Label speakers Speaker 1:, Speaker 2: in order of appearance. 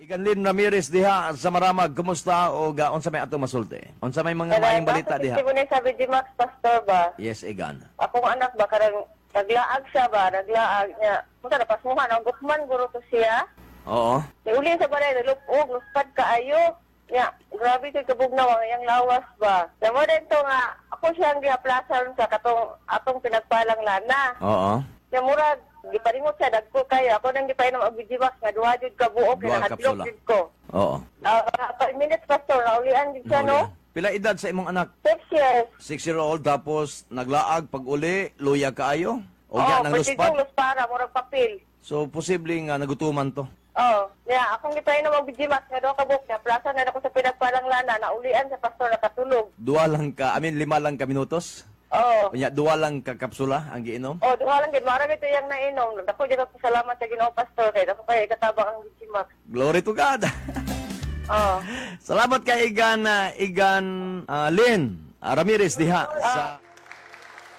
Speaker 1: Iganlin Ramirez diha sa Maramag, kumusta o unsa may ato masulti? Unsa may mga maayong balita diha?
Speaker 2: Kasi sabi di Max Pastor ba?
Speaker 1: Yes, Igan.
Speaker 2: Akong anak ba, karang naglaag siya ba? Naglaag niya. Punta na pasmuhan, ang gukman guro to siya.
Speaker 1: Oo.
Speaker 2: Uli sa balay, nalupog, luspad kaayo. Ya, grabe ito kabugnaw ang iyang lawas ba? Namo din to nga, ako siyang gihaplasan sa atong pinagpalang lana.
Speaker 1: Oo.
Speaker 2: Ya murag, giparingot siya, dagko kayo. Ako nang gipainom ang bijiwas nga duha jud ka buok,
Speaker 1: Duha
Speaker 2: kinahadlok
Speaker 1: kapsula.
Speaker 2: jud ko.
Speaker 1: Oo.
Speaker 2: 5 minutes, Pastor, naulian jud siya, no?
Speaker 1: Pila edad sa imong anak?
Speaker 2: 6 years.
Speaker 1: 6-year-old tapos naglaag pag uli, luya kaayo? O
Speaker 2: Oo,
Speaker 1: yan ang
Speaker 2: pwede
Speaker 1: luspat?
Speaker 2: kong luspara, murag papel.
Speaker 1: So, posibleng nagutuman to.
Speaker 2: Oo. Yeah, akong gipainom ang bijiwas nga duha ka buok, na plaza na ako sa pinagpalang lana, naulian sa Pastor nakatulog.
Speaker 1: 5 lang ka minutos?
Speaker 2: Oo.
Speaker 1: Kanya, 2 lang ka kapsula ang giinom?
Speaker 2: Oh, duha lang gid mara ito yang nainom. Dako jud ako salamat sa Ginoo Pastor kay dako kay katabang ang bijimas.
Speaker 1: Glory to God!
Speaker 2: Oh.
Speaker 1: Salamat kay Igan Lynn Ramirez diha sa